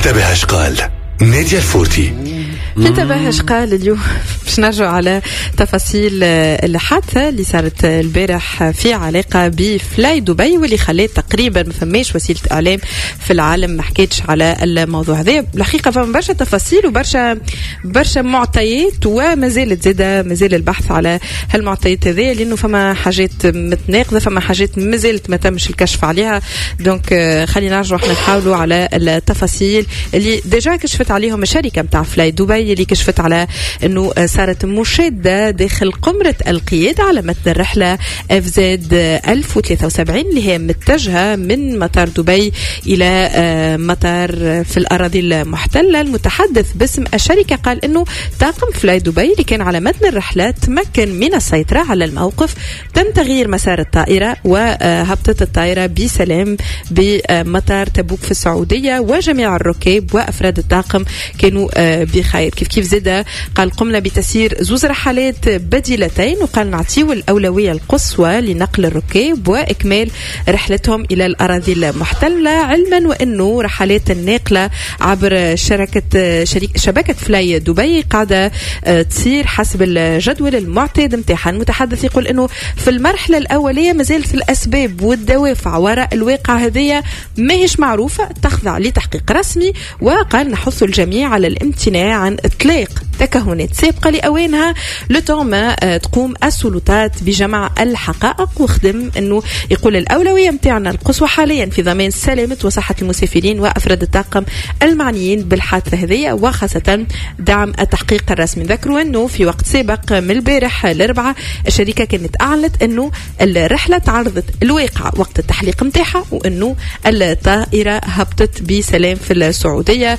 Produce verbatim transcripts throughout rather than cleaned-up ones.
انتبه اش قال نادية الفورتي. انتبه اش قال اليوم. باش نرجع على تفاصيل الحادثة اللي صارت البارح في علاقة بفلاي دبي واللي خلات تقريبا ما فماش وسيلة إعلام في العالم ما حكيتش على الموضوع هذا. الحقيقة فما برشا تفاصيل وبرشا برشا معطيات وما زالت زادة ما زال البحث على هالمعطيات هذه لأنه فما حاجات متناقضة فما حاجات ما زالت ما تمش الكشف عليها. دونك خلينا نرجع احنا نحاولوا على التفاصيل اللي ديجا كشفت عليهم الشركة متاع فلاي دبي اللي كشفت على انه صارت مشادة داخل قمرة القيادة على متن الرحلة اف زد ألف وثلاثة وسبعين اللي هي متجهة من مطار دبي الى مطار في الاراضي المحتلة. المتحدث باسم الشركة قال انه طاقم فلاي دبي اللي كان على متن الرحلة تمكن من السيطرة على الموقف، تم تغيير مسار الطائرة وهبطت الطائرة بسلام بمطار تبوك في السعودية، وجميع الركاب وافراد الطاقم كانوا بخير. كيف كيف زاد قال قمنا بتسيير زوز رحلات بديلتين وقال نعطيو الأولوية القصوى لنقل الركاب وإكمال رحلتهم إلى الأراضي المحتلة، علما وأنه رحلات الناقلة عبر شركة شريك شبكة فلاي دبي قاعدة تصير حسب الجدول المعتاد متاعها. المتحدث يقول أنه في المرحلة الأولية مازالت الأسباب والدوافع وراء الواقع هذه ما هيش معروفة، تخضع لتحقيق رسمي، وقال نحث الجميع على الامتناع عن إطلاق تكهنات سابقة لأوانها لطالما ما تقوم السلطات بجمع الحقائق. وخدم أنه يقول الأولوية متاعنا القصوى حاليا في ضمان سلامة وصحة المسافرين وأفراد الطاقم المعنيين بالحادثة هذه وخاصة دعم التحقيق الرسمي. ذكروا أنه في وقت سابق من البارح الأربعاء الشركة كانت أعلنت أنه الرحلة تعرضت الواقع وقت التحليق متاعها وأنه الطائرة هبطت بسلام في السعودية،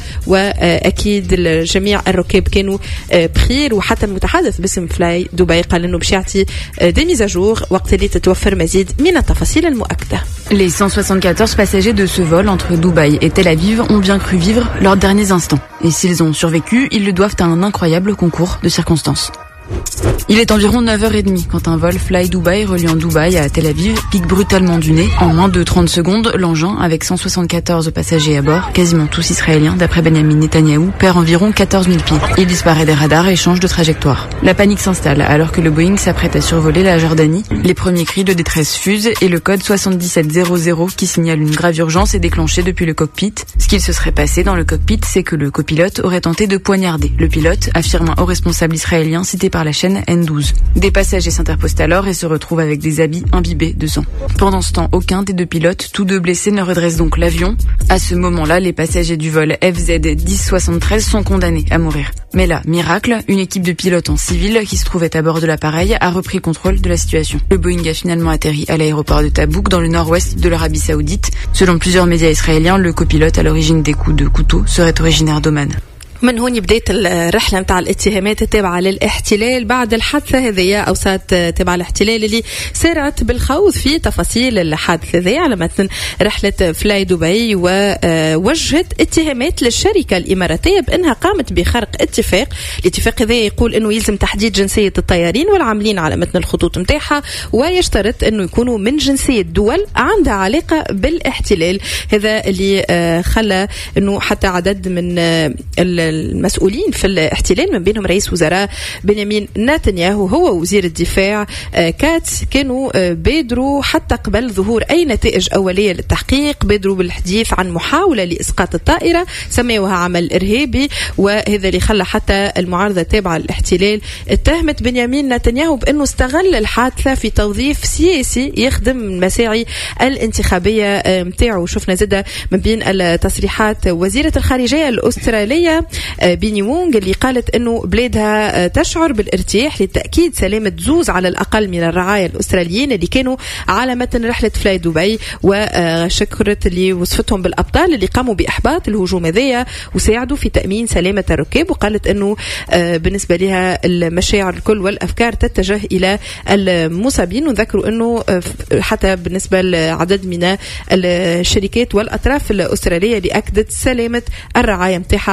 وأكيد جميع الركاب كانوا بخير. وحتى المتحدث باسم فلاي دبي قال انه باش يعطي دي ميزاجور وقت اللي تتوفر مزيد من التفاصيل المؤكده. Les cent soixante-quatorze passagers de ce vol entre Dubaï et Tel Aviv ont bien cru vivre leurs derniers instants. Et s'ils ont survécu, ils le doivent à un incroyable concours de circonstances. Il est environ neuf heures trente quand un vol Fly Dubai reliant Dubaï à Tel Aviv pique brutalement du nez. En moins de trente secondes, l'engin, avec cent soixante-quatorze passagers à bord, quasiment tous israéliens d'après Benjamin Netanyahou, perd environ quatorze mille pieds. Il disparaît des radars et change de trajectoire. La panique s'installe alors que le Boeing s'apprête à survoler la Jordanie. Les premiers cris de détresse fusent et le code soixante-dix-sept zéro zéro qui signale une grave urgence est déclenché depuis le cockpit. Ce qu'il se serait passé dans le cockpit, c'est que le copilote aurait tenté de poignarder le pilote, affirme un haut responsable israélien cité par la chaîne N douze. Des passagers s'interposent alors et se retrouvent avec des habits imbibés de sang. Pendant ce temps, aucun des deux pilotes, tous deux blessés, ne redresse donc l'avion. À ce moment-là, les passagers du vol F Z dix soixante-treize sont condamnés à mourir. Mais là, miracle, une équipe de pilotes en civil qui se trouvait à bord de l'appareil a repris contrôle de la situation. Le Boeing a finalement atterri à l'aéroport de Tabouk dans le nord-ouest de l'Arabie Saoudite. Selon plusieurs médias israéliens, le copilote à l'origine des coups de couteau serait originaire d'Oman. من هون بداية الرحلة متاع الاتهامات التابعة للاحتلال بعد الحادثة هذه أو سات تابعة الاحتلال اللي سارت بالخوض في تفاصيل الحادثة هذه على متن رحلة فلاي دبي، ووجهت اتهامات للشركة الإماراتية بأنها قامت بخرق اتفاق. الاتفاق هذا يقول أنه يلزم تحديد جنسية الطيارين والعاملين على متن الخطوط متاعها، ويشترط أنه يكونوا من جنسية دول عندها علاقة بالاحتلال. هذا اللي خلى أنه حتى عدد من المسؤولين في الاحتلال من بينهم رئيس وزراء بنيامين نتنياهو هو وزير الدفاع كاتس كانوا بادروا حتى قبل ظهور أي نتائج أولية للتحقيق، بادروا بالحديث عن محاولة لإسقاط الطائرة سميوها عمل إرهابي. وهذا اللي خلى حتى المعارضة التابعة للاحتلال اتهمت بنيامين نتنياهو بأنه استغل الحادثة في توظيف سياسي يخدم المساعي الانتخابية متاعه. شفنا زادة من بين التصريحات وزيرة الخارجية الأسترالية بيني وونغ اللي قالت أنه بلادها تشعر بالارتياح لتأكيد سلامة زوز على الأقل من الرعاية الأستراليين اللي كانوا على متن رحلة فلاي دبي، وشكرت اللي وصفتهم بالأبطال اللي قاموا بإحباط الهجوم هذية وساعدوا في تأمين سلامة الركاب. وقالت أنه بالنسبة لها المشاعر الكل والأفكار تتجه إلى المصابين، وذكروا أنه حتى بالنسبة لعدد من الشركات والأطراف الأسترالية اللي أكدت سلامة الرعاية متاحة على رحلة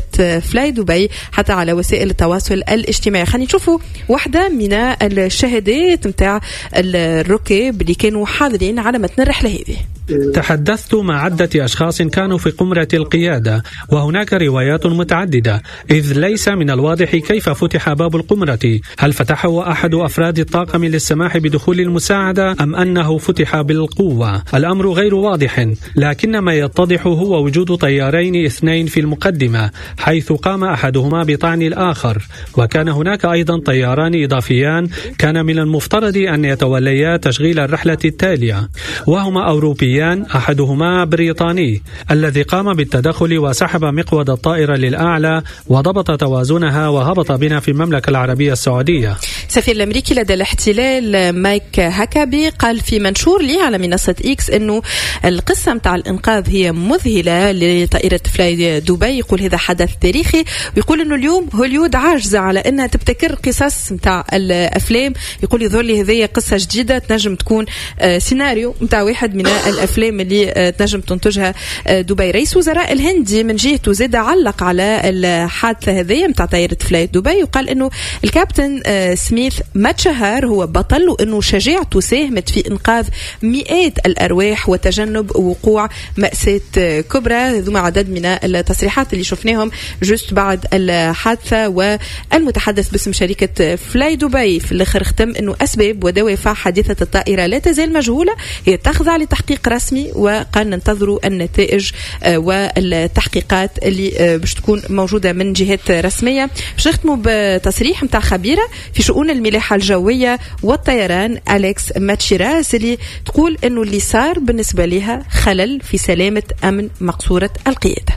حادثة فلاي دبي حتى على وسائل التواصل الاجتماعي. خلينا نشوفوا واحدة من الشهادات متاع الركاب اللي كانوا حاضرين على متن الرحلة هذه. تحدثت مع عدة أشخاص كانوا في قمرة القيادة، وهناك روايات متعددة، إذ ليس من الواضح كيف فتح باب القمرة. هل فتحه أحد أفراد الطاقم للسماح بدخول المساعدة أم أنه فتح بالقوة؟ الأمر غير واضح، لكن ما يتضح هو وجود طيارين اثنين في المقدمة، حيث قام أحدهما بطعن الآخر، وكان هناك أيضا طياران إضافيان كان من المفترض أن يتوليا تشغيل الرحلة التالية، وهما أوروبيان، أحدهما بريطاني الذي قام بالتدخل وسحب مقود الطائرة للأعلى وضبط توازنها وهبط بنا في المملكة العربية السعودية. السفير الأمريكي لدى الاحتلال مايك هاكابي قال في منشور لي على منصة إكس أنه القصة متاع الإنقاذ هي مذهلة لطائرة فلاي دبي. يقول هذا حدث تاريخي، ويقول أنه اليوم هوليود عاجزة على أنها تبتكر قصص متاع الأفلام. يقول يظهر لي هذه قصة جديدة تنجم تكون سيناريو متاع واحد من الأفلام اللي تنجم تنتجها دبي. رئيس وزراء الهندي من جهته زاد علق على الحادثة هذه متاع طائرة فلاي دبي، وقال أنه الكابتن سميث ماتشهار هو بطل، وأنه شجاعته ساهمت في إنقاذ مئات الأرواح وتجنب وقوع مأساة كبرى. هذوما عدد من التصريحات اللي شفناهم جست بعد الحادثة. والمتحدث باسم شركة فلاي دبي في الآخر ختم أنه أسباب ودوافع حادثة الطائرة لا تزال مجهولة، هي تخضع لتحقيق رسمي، وقال ننتظروا النتائج والتحقيقات اللي باش تكون موجودة من جهات رسمية. باش نختموا بتصريح متاع خبيرة في شؤون الملاحة الجوية والطيران أليكس ماتشيراس اللي تقول أنه اللي صار بالنسبة لها خلل في سلامة أمن مقصورة القيادة.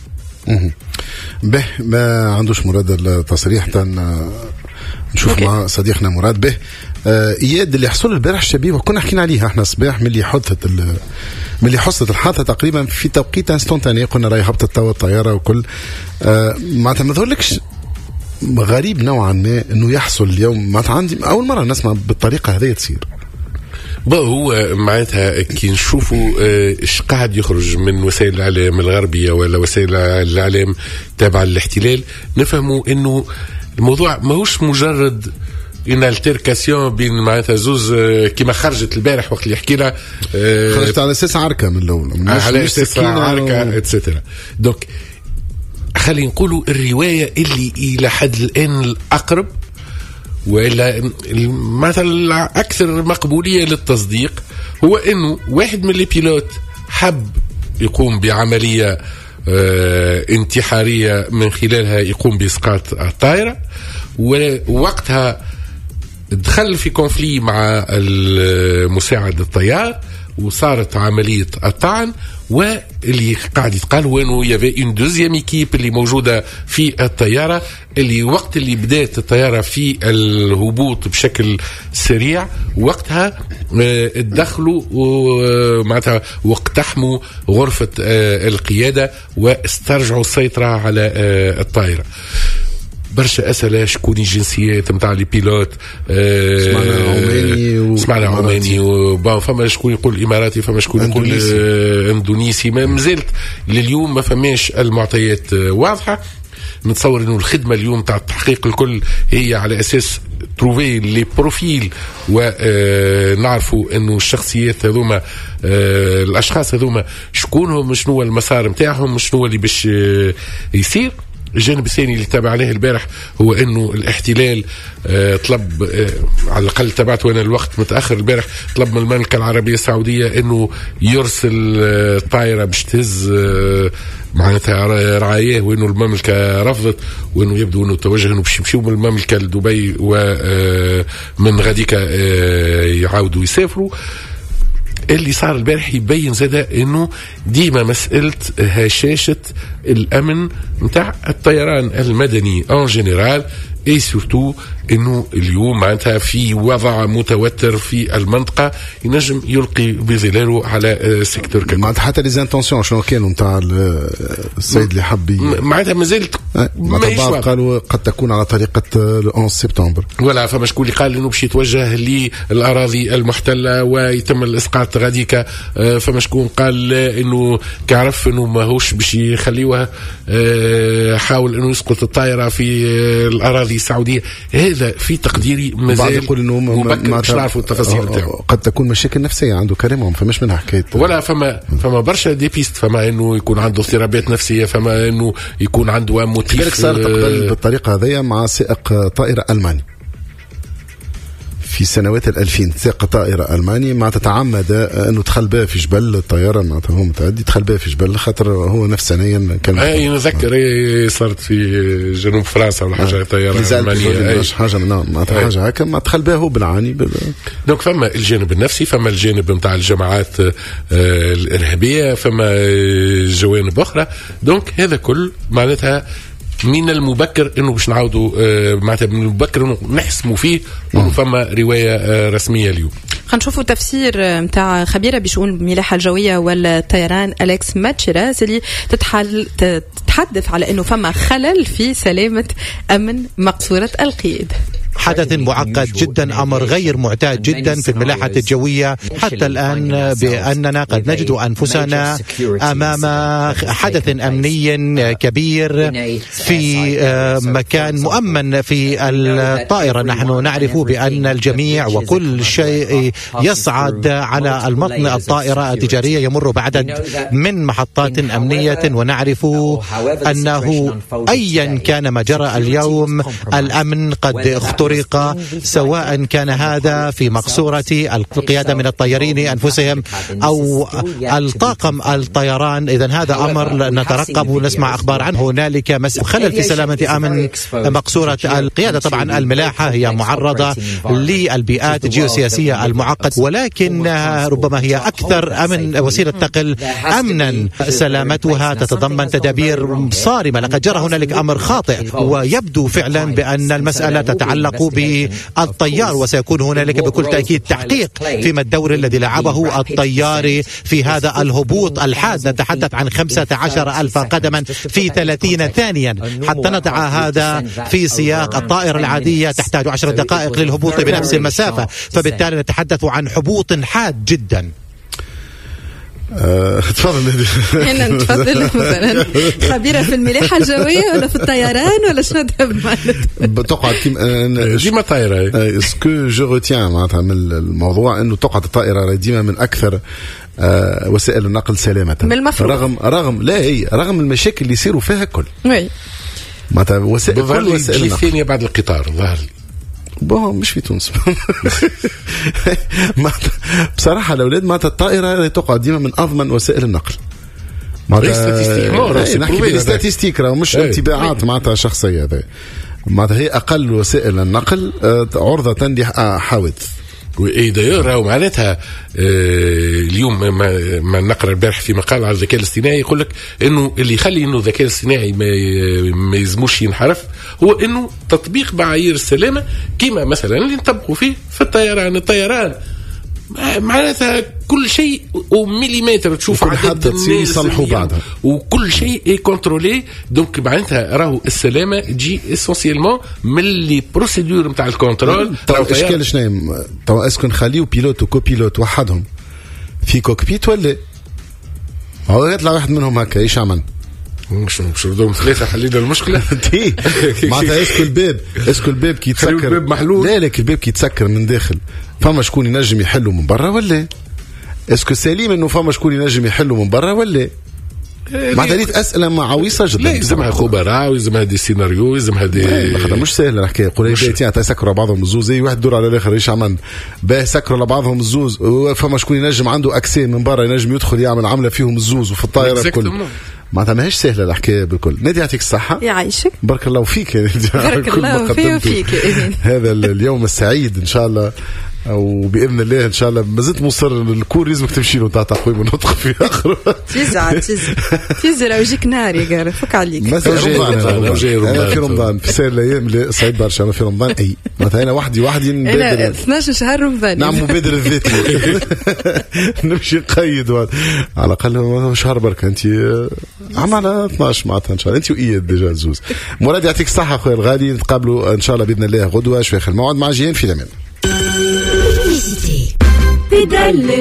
به ما عندوش مراد التصريح تن نشوف مع صديقنا مراد. به إياد اللي حصل البارح الشبيب وكنا حكينا عليها احنا صباح من اللي حدثت من اللي حصلت الحادثة تقريبا في توقيت انستونتاني، قلنا راهي هبطت توا الطيارة وكل آه معناتها ما ظهرلكش غريب نوعا ما انه يحصل اليوم؟ معناتها عندي اول مرة نسمع بالطريقة هذه تصير. هو معناتها كي نشوفوا ايش قاعد يخرج من وسائل الاعلام الغربية ولا وسائل الاعلام تابعة للاحتلال، نفهموا انه الموضوع ماهوش مجرد ان التركاسيون بين معناتها زوز كما خرجت البارح وقت اللي حكينا خرجت على اساس عركه من الاول، على اساس عركه اتسترا. دونك خلينا نقولوا الروايه اللي الى حد الان الاقرب ولا مثلا اكثر مقبوليه للتصديق هو انه واحد من البيلوت حب يقوم بعمليه اه انتحاريه من خلالها يقوم باسقاط الطائره، ووقتها دخل في كونفلي مع المساعد الطيار وصارت عملية الطعن. واللي قاعد يتقال هو انه يافي اون دوزيام ايكيب اللي موجودة في الطيارة، اللي وقت اللي بدأت الطيارة في الهبوط بشكل سريع وقتها اتدخلوا ومعناتها واقتحموا غرفة القيادة واسترجعوا السيطرة على الطائرة. برشا أسئلة شكون الجنسيات متاع لي بيلوت، أه سمعنا عماني و... سمعنا عماني وبا فما شكون يقول إماراتي، فما شكون يقول آه اندونيسي. ما مازلت لليوم ما فماش المعطيات آه واضحة. نتصور انه الخدمة اليوم تاع التحقيق الكل هي على اساس تروفي لي بروفيل ونعرفوا انه الشخصيات هذوما آه الاشخاص هذوما شكونهم، شنو المسار متاعهم، شنو اللي باش آه يصير. الجانب الثاني اللي تابع عليه البارح هو انه الاحتلال آه طلب آه على الاقل تابعته وانا الوقت متاخر البارح، طلب من المملكه العربيه السعوديه انه يرسل آه طائره باش تهز آه معناتها رعاياه، وانه المملكه رفضت، وانه يبدو انه توجه انه باش يمشيوا من المملكه لدبي ومن غاديك آه يعاودوا يسافروا. اللي صار البارح يبين زادا انه ديما مسألة هشاشة الامن متاع الطيران المدني ان جنرال اي سورتو انه اليوم معناتها في وضع متوتر في المنطقه ينجم يلقي بظلاله على سيكتور كامل. معناتها حتى لي زانتونسيون شنو كانوا نتاع السيد اللي حب معناتها مازالت ماهيش واضحه. قالوا قد تكون على طريقه الأحد سبتمبر. ولا فما شكون اللي قال انه باش يتوجه للاراضي المحتله ويتم الاسقاط غاديكا. فما شكون قال انه كعرف انه ماهوش باش يخليوها، حاول انه يسقط الطائره في الاراضي السعوديه. هذا في تقديري مازال يقول انه ما نعرفوا التفاصيل نتاعو. قد تكون مشاكل نفسيه عنده كلامهم، فماش منها حكايه. ولا فما فما برشا دي بيست، فما انه يكون عنده اضطرابات نفسيه، فما انه يكون عنده موتيف. بالك صارت قبل بالطريقه هذيا مع سائق طائره الماني في سنوات الألفين. سائق طائرة ألماني ما تتعمد أنه دخل بها في جبل الطيارة، معناتها هو متعدي دخل بها في جبل خاطر هو نفس سنيا كان. أي نذكر أي صارت في جنوب فرنسا ولا حاجة طيارة ألمانية حاجة من معناتها حاجة هكا ما دخل بها هو بالعاني بال... دونك فما الجانب النفسي، فما الجانب نتاع الجماعات الإرهابية، فما جوانب أخرى. دونك هذا كل معناتها من المبكر انه باش نعاودوا معناتها من المبكر انه نحسموا فيه وانه فما روايه رسميه اليوم. خلينا نشوفوا تفسير نتاع خبيره بشؤون الملاحه الجويه والطيران أليكس ماتشيراس اللي تتحل تتحدث على انه فما خلل في سلامه امن مقصوره القيد. حدث معقد جدا، أمر غير معتاد جدا في الملاحة الجوية حتى الآن، بأننا قد نجد أنفسنا أمام حدث أمني كبير في مكان مؤمن في الطائرة. نحن نعرف بأن الجميع وكل شيء يصعد على المطن الطائرة التجارية يمر بعدد من محطات أمنية، ونعرف أنه أيا كان ما جرى اليوم الأمن قد اخترق، سواء كان هذا في مقصورة القيادة من الطيارين أنفسهم أو الطاقم الطيران. إذن هذا أمر نترقب ونسمع أخبار عنه. هنالك خلل في سلامة أمن مقصورة القيادة. طبعا الملاحة هي معرضة للبيئات الجيوسياسية المعقدة، ولكن ربما هي أكثر أمن وسيلة نقل أمنا. سلامتها تتضمن تدابير صارمة. لقد جرى هنالك أمر خاطئ، ويبدو فعلا بأن المسألة تتعلق بالطيار، وسيكون هنالك بكل تأكيد تحقيق فيما الدور الذي لعبه الطيار في هذا الهبوط الحاد. نتحدث عن خمسة عشر ألف قدما في ثلاثين ثانيا. حتى نضع هذا في سياق الطائرة العادية تحتاج عشر دقائق للهبوط بنفس المسافة، فبالتالي نتحدث عن هبوط حاد جدا. أه، تفضل. هنا نتفضل مثلا خبيرة في الملاحة الجوية ولا في الطيران ولا شنو بتقعد ديما طائرة. اسكو جو روتيان معناتها من الموضوع انه تقعد الطائرة ديما من اكثر أه وسائل النقل سلامة، رغم رغم لا هي رغم المشاكل اللي يصيروا فيها كل معناتها وسائل كل وسائل النقل. الثانية بعد القطار ظهر لي بون مش في تونس. بصراحة الأولاد معناتها الطائرة تقعد ديما من أضمن وسائل النقل. معناتها نحكي بالاستاتيستيك راه مش انطباعات معناتها شخصية. هذا معناتها هي أقل وسائل النقل عرضة لحوادث. واي دايور راهو معناتها آه اليوم ما, ما نقرا البارح في مقال على الذكاء الاصطناعي يقول لك انه اللي يخلي انه الذكاء الاصطناعي ما, ما يزموش ينحرف هو انه تطبيق معايير السلامه كما مثلا اللي نطبقوا فيه في الطيران. الطيران معناتها كل شيء ومليمتر تشوف عدد الناس يصلحوا بعضها وكل شيء كونترولي. دونك معناتها راهو السلامه تجي اسونسيلمون من لي بروسيدور نتاع الكونترول. تو اشكال شنو تو اسكو نخليو بيلوت وكوبيلوت وحدهم في كوكبيت ولا هو يطلع واحد منهم هكا ايش عمل مش مش ردهم ثلاثة حلينا المشكلة. معناتها اسكو الباب اسكو الباب كي يتسكر الباب محلول. لا لا الباب كي يتسكر من داخل فما شكون ينجم يحله من برا ولا اسكو سليم انه فما شكون ينجم يحله من برا ولا معناتها ريت اسئله معويصه جدا. لا يلزمها خبراء ويلزمها دي سيناريو يلزمها دي هذا مش سهل نحكي يقول لي تسكروا بعضهم الزوز زي واحد دور على الاخر ايش عمل باه سكروا لبعضهم الزوز فما شكون ينجم عنده اكسي من برا ينجم يدخل يعمل عمله فيهم الزوز وفي الطائره الكل. معناتها ماهيش سهله الحكايه بالكل. نادي يعطيك الصحه يعيشك بارك الله فيك بارك الله فيك وفيك هذا اليوم السعيد ان شاء الله وباذن الله ان شاء الله ما زلت مصر الكور لازمك تمشي له نتاع تقويم ونطق في اخر تيزع تيزع تيزع ويجيك نار يا قاري فك عليك مثلا في رمضان في سائر الايام صعيب برشا. انا في رمضان اي مثلا انا وحدي وحدي انا اثناش شهر رمضان نعم مبادر الذاتي نمشي نقيد على الاقل شهر برك. انت عم على اثناش معناتها ان شاء الله انت واياد ديجا زوز. مراد يعطيك الصحه اخويا الغالي. نتقابلوا ان شاء الله باذن الله غدوه شوي اخر الموعد مع جيان في الامان. تدلل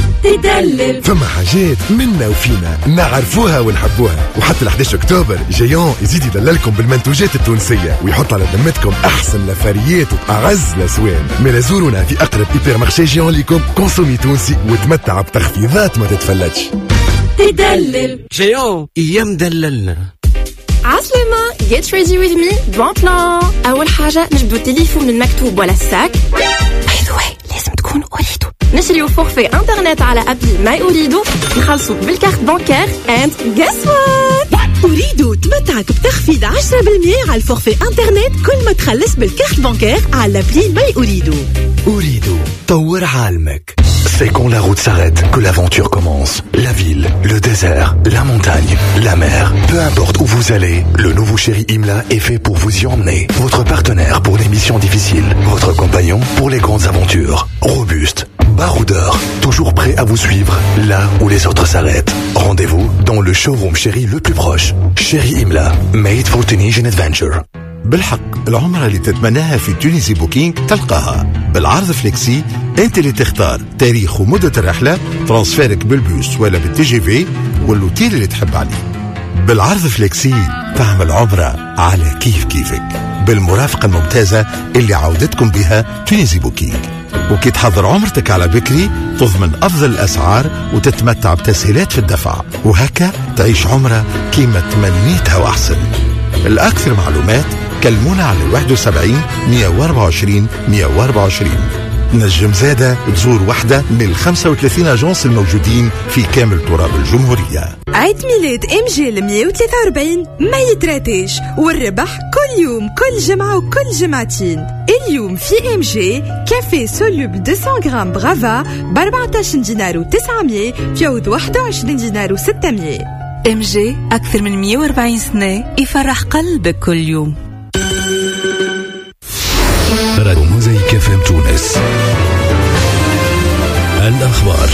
تدلل فما حاجات منا وفينا نعرفوها ونحبوها. وحتى ال أحد عشر أكتوبر جيون يزيد يدللكم بالمنتوجات التونسية ويحط على ذمتكم أحسن لفاريات وأعز الأسوان. من زورونا في أقرب إيبر مارشي جيون ليكم. كونسومي تونسي وتمتع بتخفيضات ما تتفلتش. تدلل جيون ايام دللنا. عسلامة get ready with me bon plan. أول حاجة نجبدو التليفون المكتوب ولا الساك. by the way لازم تكون أريدو. نشريو فورفي انترنت على أبلي ماي أريدو. نخلصو بالكارت بانكير and guess what أريدو تمتعك بتخفيض عشرة بالمية على الفورفي انترنت كل ما تخلص بالكارت بانكير على أبلي ماي أريدو. أريدو طور عالمك. C'est quand la route s'arrête que l'aventure commence. La ville, le désert, la montagne, la mer. Peu importe où vous allez, le nouveau Chéri Imla est fait pour vous y emmener. Votre partenaire pour les missions difficiles. Votre compagnon pour les grandes aventures. Robuste, baroudeur, toujours prêt à vous suivre là où les autres s'arrêtent. Rendez-vous dans le showroom Chéri le plus proche. Chéri Imla, made for Tunisian adventure. بالحق العمرة اللي تتمناها في تونسي بوكينج تلقاها بالعرض فليكسي. انت اللي تختار تاريخ ومدة الرحلة، ترانسفيرك بالبوس ولا بالتي جي في والوتيل اللي تحب عليه. بالعرض فليكسي تعمل عمرة على كيف كيفك بالمرافقة الممتازة اللي عودتكم بها تونسي بوكينج. وكي تحضر عمرتك على بكري تضمن أفضل الأسعار وتتمتع بتسهيلات في الدفع، وهكا تعيش عمرة كيما تمنيتها وأحسن. الأكثر معلومات كلمونا على واحد وسبعين مية وأربعة وعشرين مية وأربعة وعشرين. نجم زادة تزور واحدة من الخمسة وثلاثين أجنس الموجودين في كامل تراب الجمهورية. عيد ميلاد ام جي مية وثلاثة وأربعين ما يتراتيش، والربح كل يوم كل جمعة وكل جمعتين. اليوم في ام جي كافي سولوب مئتين غرام برافا ب أربعة عشر دينار وتسعمية فيوض واحد وعشرين دينار وستمية. ام جي أكثر من مية وأربعين سنة يفرح قلبك كل يوم. راديو موزايك اف ام تونس. الأخبار.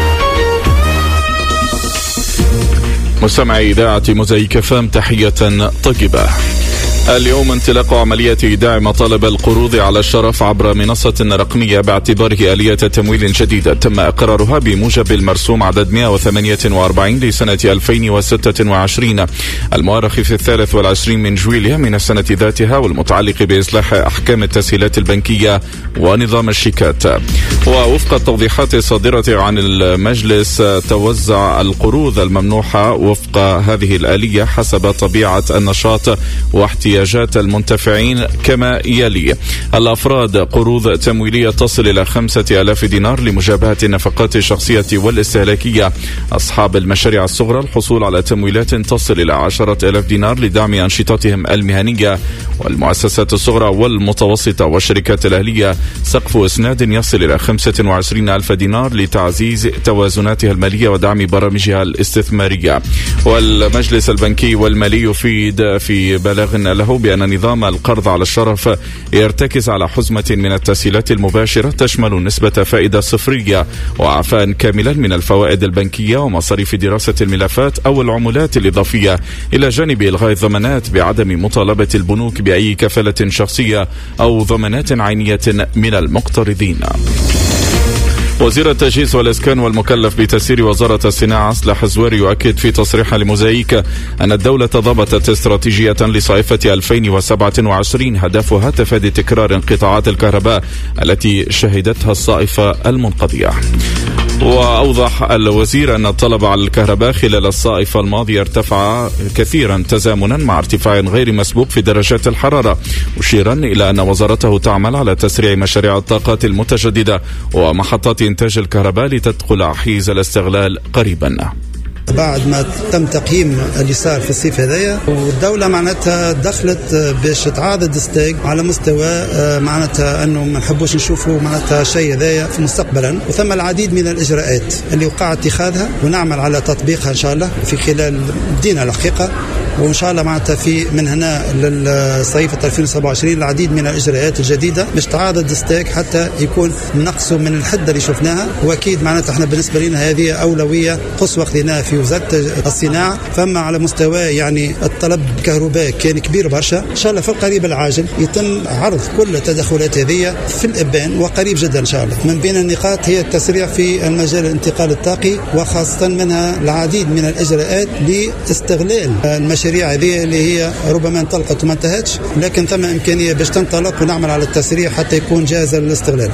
مستمعي إذاعة موزايك اف ام تحية طيبة. اليوم انطلاق عملية إيداع مطالب القروض على الشرف عبر منصة رقمية باعتباره آلية تمويل جديدة تم إقرارها بموجب المرسوم عدد مئة وثمانية وأربعين لسنة ألفين وستة وعشرين المؤرخ في الثالث والعشرين من جويليا من السنة ذاتها، والمتعلق بإصلاح أحكام التسهيلات البنكية ونظام الشيكات. ووفق التوضيحات الصادرة عن المجلس توزع القروض الممنوحة وفق هذه الآلية حسب طبيعة النشاط واحتياجات احتياجات المنتفعين كما يلي: الأفراد قروض تمويلية تصل إلى خمسة آلاف دينار لمجابهة النفقات الشخصية والاستهلاكية. أصحاب المشاريع الصغرى الحصول على تمويلات تصل إلى عشرة آلاف دينار لدعم أنشطتهم المهنية. والمؤسسات الصغرى والمتوسطة والشركات الأهلية سقف إسناد يصل إلى خمسة وعشرين ألف دينار لتعزيز توازناتها المالية ودعم برامجها الاستثمارية. والمجلس البنكي والمالي يفيد في بلاغ له بأن نظام القرض على الشرف يرتكز على حزمة من التسهيلات المباشرة تشمل نسبة فائدة صفرية وعفاء كاملا من الفوائد البنكية ومصاريف دراسة الملفات أو العمولات الإضافية، إلى جانب إلغاء الضمانات بعدم مطالبة البنوك بأي كفالة شخصية أو ضمانات عينية من المقترضين. وزير التجهيز والإسكان والمكلف بتسيير وزارة الصناعة سلاح الزواري يؤكد في تصريح لموزايك أن الدولة ضبطت استراتيجية لصيفة ألفين وسبعة وعشرين هدفها تفادي تكرار انقطاعات الكهرباء التي شهدتها الصائفة المنقضية. وأوضح الوزير أن الطلب على الكهرباء خلال الصائفة الماضية ارتفع كثيرا تزامنا مع ارتفاع غير مسبوق في درجات الحرارة، مشيرا إلى أن وزارته تعمل على تسريع مشاريع الطاقات المتجددة ومحطات إنتاج الكهرباء لتدخل حيز الاستغلال قريبا. بعد ما تم تقييم اللي صار في الصيف هذايا، والدولة معناتها دخلت باش تعاضد ستيك على مستوى معناتها أنه ما نحبوش نشوفوا معناتها شيء هذايا في مستقبلا. وثم العديد من الإجراءات اللي وقع اتخاذها ونعمل على تطبيقها إن شاء الله في خلال بدينا الحقيقة، وإن شاء الله معناتها في من هنا للصيف ألفين وسبعة وعشرين العديد من الإجراءات الجديدة باش تعاضد ستيك حتى يكون نقصه من الحدة اللي شفناها. وأكيد معناتها احنا بالنسبة لنا هذه أولوية قصوى خذيناها في وزارة الصناعة. فما على مستوى يعني الطلب الكهرباء كان كبير برشا، إن شاء الله في القريب العاجل يتم عرض كل التدخلات هذه في الإبان وقريب جدا إن شاء الله. من بين النقاط هي التسريع في المجال الانتقال الطاقي، وخاصة منها العديد من الإجراءات لاستغلال المشاريع هذه اللي هي ربما انطلقت وما انتهتش، لكن ثم إمكانية باش تنطلق ونعمل على التسريع حتى يكون جاهزة للاستغلال.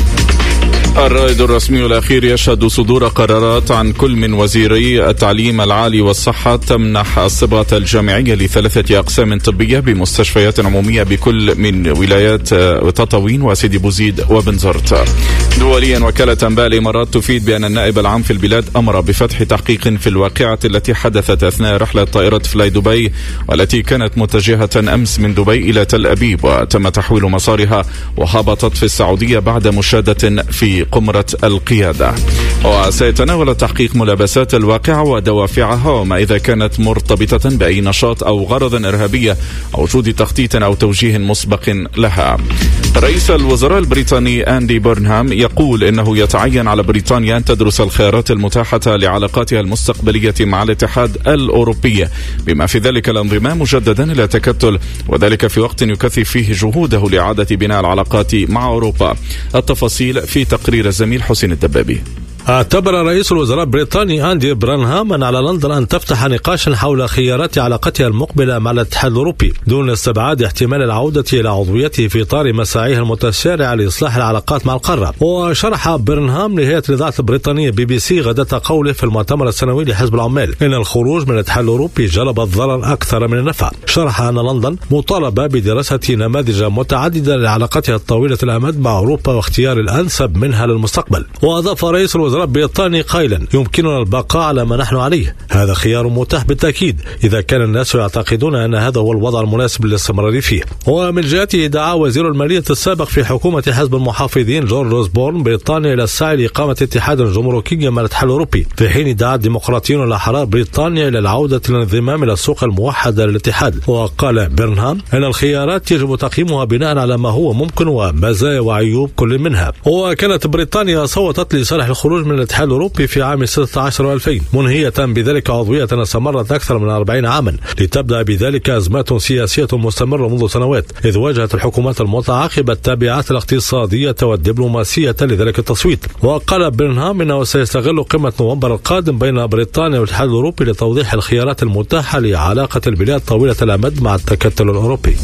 الرائد الرسمي الأخير يشهد صدور قرارات عن كل من وزيري التعليم العالي والصحة تمنح الصبغة الجامعية لثلاثة أقسام طبية بمستشفيات عمومية بكل من ولايات تطاوين وسيدي بوزيد وبنزرت. دوليا، وكالة أنباء الإمارات تفيد بأن النائب العام في البلاد أمر بفتح تحقيق في الواقعة التي حدثت أثناء رحلة طائرة فلاي دبي والتي كانت متجهة أمس من دبي إلى تل أبيب، وتم تحويل مسارها وهبطت في السعودية بعد مشادة في قمرة القيادة. وسيتناول التحقيق ملابسات الواقعة ودوافعها وما إذا كانت مرتبطة بأي نشاط أو غرض إرهابية أو وجود تخطيط أو توجيه مسبق لها. رئيس الوزراء البريطاني أندي بيرنهام يقول إنه يتعين على بريطانيا أن تدرس الخيارات المتاحة لعلاقاتها المستقبلية مع الاتحاد الأوروبي، بما في ذلك الانضمام مجددا إلى التكتل، وذلك في وقت يكثف فيه جهوده لإعادة بناء العلاقات مع أوروبا. التفاصيل في تقرير الزميل حسين الدبابي. اعتبر رئيس الوزراء البريطاني أندي بيرنهام أن على لندن أن تفتح نقاشا حول خيارات علاقتها المقبلة مع الاتحاد الأوروبي دون استبعاد احتمال العودة إلى عضويته في إطار مساعيه المتسارعة لإصلاح العلاقات مع القارة. وشرح بيرنهام لهيئة الإذاعة البريطانية بي بي سي غداة قوله في المؤتمر السنوي لحزب العمال إن الخروج من الاتحاد الأوروبي جلب الضرر أكثر من النفع. شرح أن لندن مطالبة بدراسة نماذج متعددة لعلاقتها الطويلة الأمد مع أوروبا واختيار الأنسب منها للمستقبل. وأضاف رئيس الوزراء بريطاني قائلا يمكننا البقاء على ما نحن عليه، هذا خيار متاح بالتأكيد إذا كان الناس يعتقدون أن هذا هو الوضع المناسب للاستمرار فيه. ومن جهته دعا وزير المالية السابق في حكومة حزب المحافظين جون روزبورن بريطانيا إلى السعي لإقامة اتحاد جمركي مع الاتحاد الأوروبي، في حين دعا الديمقراطيون الأحرار بريطانيا إلى العودة للانضمام إلى السوق الموحدة للاتحاد. وقال بيرنهام أن الخيارات يجب تقييمها بناء على ما هو ممكن ومزايا وعيوب كل منها. وكانت بريطانيا صوتت لصالح الخروج من الاتحاد الأوروبي في عام ستة عشر وألفين، منهية بذلك عضوية استمرت أكثر من أربعين عاما، لتبدأ بذلك أزمات سياسية مستمرة منذ سنوات، إذ واجهت الحكومات المتعاقبة التابعات الاقتصادية والدبلوماسية لذلك التصويت. وقال بيرنهام إنه سيستغل قمة نوفمبر القادم بين بريطانيا والاتحاد الأوروبي لتوضيح الخيارات المتاحة لعلاقة البلاد طويلة الأمد مع التكتل الأوروبي.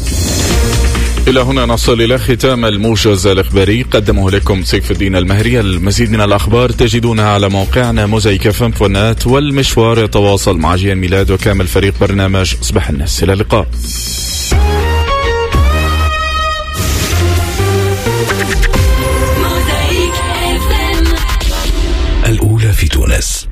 إلى هنا نصل إلى ختام الموجز الإخباري، قدمه لكم سيف الدين المهري. المزيد من الأخبار تجدونها على موقعنا موزايك فم فونات، والمشوار يتواصل مع جيان ميلاد وكامل فريق برنامج صباح الناس. إلى اللقاء. الأولى في تونس.